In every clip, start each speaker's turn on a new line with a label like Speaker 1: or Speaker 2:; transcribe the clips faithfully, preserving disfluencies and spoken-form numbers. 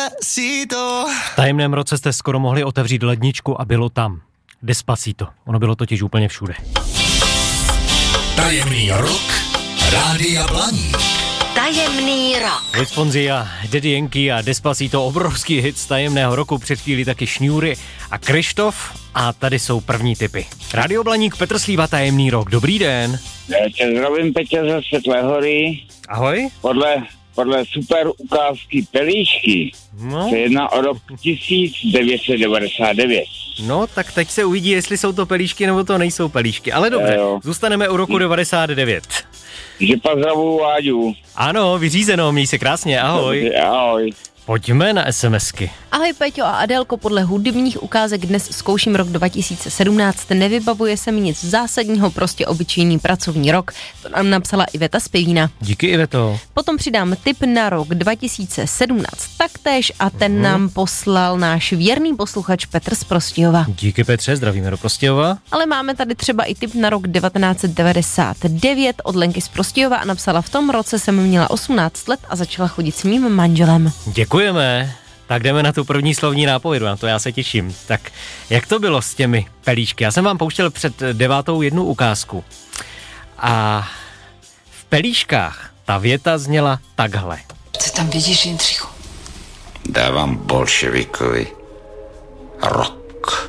Speaker 1: Despacito.
Speaker 2: V tajemném roce jste skoro mohli otevřít ledničku a bylo tam Despacito. Ono bylo totiž úplně všude.
Speaker 1: Tajemný rok Rádia Blaník.
Speaker 3: Tajemný rok.
Speaker 2: Luis Fonsi a Daddy Yankee a Despacito, obrovský hit z tajemného roku, před chvíli taky Šňůry a Krištof a tady jsou první tipy. Rádio Blaník, Petr Slíva, tajemný rok. Dobrý den.
Speaker 4: Já tě zdravím, Petě, ze Světlé hory.
Speaker 2: Ahoj.
Speaker 4: Podle, podle super ukázky Pelíšky
Speaker 2: No.
Speaker 4: se jedná o rok tisíc devět set devadesát devět.
Speaker 2: No, tak teď se uvidí, jestli jsou to pelíšky nebo to nejsou pelíšky. Ale dobře,
Speaker 4: Jo.
Speaker 2: zůstaneme u roku devadesát devět.
Speaker 4: Že pozdravuju Váďu.
Speaker 2: Ano, vyřízeno, měj se krásně, ahoj.
Speaker 4: Ahoj.
Speaker 2: Pojďme na SMSky.
Speaker 5: Ahoj Peťo a Adélko, podle hudebních ukázek dnes zkouším rok dva tisíce sedmnáct, nevybavuje se mi nic zásadního, prostě obyčejný pracovní rok, to nám napsala Iveta z Pivína.
Speaker 2: Díky, Iveto.
Speaker 5: Potom přidám tip na rok dva tisíce sedmnáct taktéž a ten nám poslal náš věrný posluchač Petr z Prostějova.
Speaker 2: Díky, Petře, zdravíme do Prostějova.
Speaker 5: Ale máme tady třeba i tip na rok devatenáct set devadesát devět od Lenky z Prostějova a napsala: v tom roce jsem měla osmnáct let a začala chodit s mým manželem.
Speaker 2: Děkujeme. Tak jdeme na tu první slovní nápovědu, na to já se těším. Tak jak to bylo s těmi pelíšky? Já jsem vám pouštěl před devátou jednu ukázku. A v pelíškách ta věta zněla takhle.
Speaker 3: Co tam vidíš, Jindřichu?
Speaker 6: Dávám bolševikovi rok.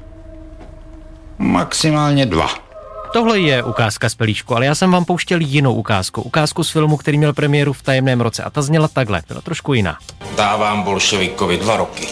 Speaker 6: Maximálně dva.
Speaker 2: Tohle je ukázka z pelíšku, ale já jsem vám pouštěl jinou ukázku. Ukázku z filmu, který měl premiéru v tajemném roce. A ta zněla takhle, byla trošku jiná.
Speaker 7: Dávám bolševikovi dva roky.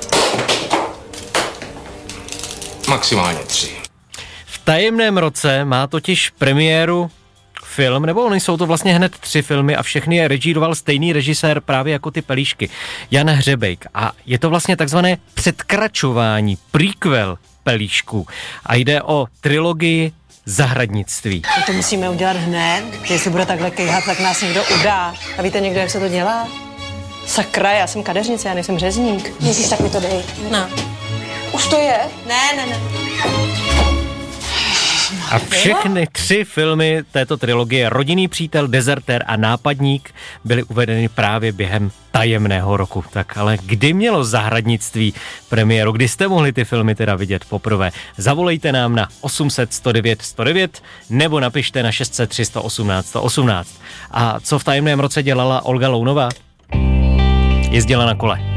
Speaker 7: Maximálně tři.
Speaker 2: V tajemném roce má totiž premiéru film, nebo oni jsou to vlastně hned tři filmy a všechny je režíroval stejný režisér právě jako ty pelíšky. Jan Hřebejk. A je to vlastně takzvané předkračování, prequel pelíšku. A jde o trilogii Zahradnictví.
Speaker 8: To musíme udělat hned. Jestli bude takhle kejhat, tak nás někdo udá. A víte někdo, jak se to dělá? Sakra, já jsem kadeřnice, já nejsem řezník.
Speaker 9: Ježíš, tak mi to dej.
Speaker 8: No.
Speaker 9: Už to je? Ne, ne, ne.
Speaker 2: A všechny tři filmy této trilogie, Rodinný přítel, Dezertér a Nápadník, byly uvedeny právě během tajemného roku. Tak ale kdy mělo Zahradnictví premiéru? Kdy jste mohli ty filmy teda vidět poprvé? Zavolejte nám na osm set sto devět sto devět nebo napište na šest set tři sto osmnáct sto osmnáct. A co v tajemném roce dělala Olga Lounová? Jezdila na kole.